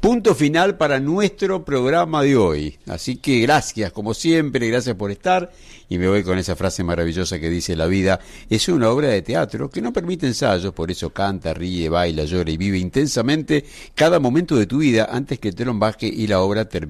Punto final para nuestro programa de hoy. Así que gracias, como siempre, gracias por estar. Y me voy con esa frase maravillosa que dice: la vida es una obra de teatro que no permite ensayos, por eso canta, ríe, baila, llora y vive intensamente cada momento de tu vida antes que el telón baje y la obra termine.